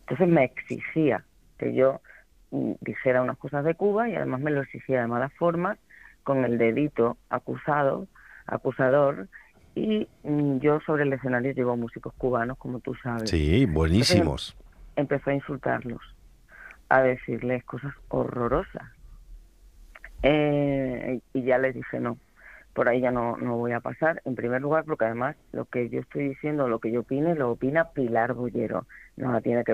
Entonces me exigía que yo dijera unas cosas de Cuba y además me lo exigía de malas formas, con el dedito acusador, y yo sobre el escenario llevo músicos cubanos, como tú sabes. Sí, Entonces buenísimos. empezó a insultarlos, a decirles cosas horrorosas. Y ya les dije no, por ahí ya no voy a pasar, en primer lugar porque además lo que yo estoy diciendo, lo que yo opine, lo opina Pilar Bollero, nada tiene que